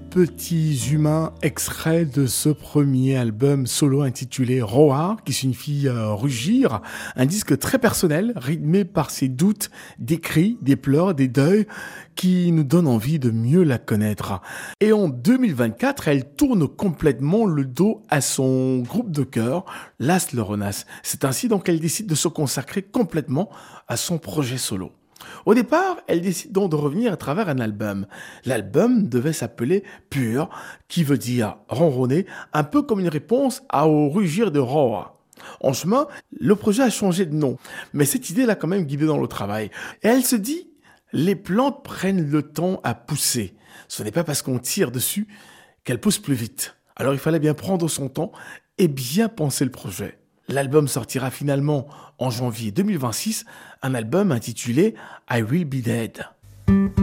petits humains extraits de ce premier album solo intitulé Roar, qui signifie rugir, un disque très personnel, rythmé par ses doutes, des cris, des pleurs, des deuils, qui nous donne envie de mieux la connaître. Et en 2024, elle tourne complètement le dos à son groupe de chœur, Las Lloronas. C'est ainsi donc qu'elle décide de se consacrer complètement à son projet solo. Au départ, elle décide donc de revenir à travers un album. L'album devait s'appeler Pur, qui veut dire ronronner, un peu comme une réponse au rugir de Roar. En chemin, le projet a changé de nom, mais cette idée l'a quand même guidée dans le travail. Et elle se dit, les plantes prennent le temps à pousser. Ce n'est pas parce qu'on tire dessus qu'elles poussent plus vite. Alors il fallait bien prendre son temps et bien penser le projet. L'album sortira finalement en janvier 2026, un album intitulé I Will Be Dead.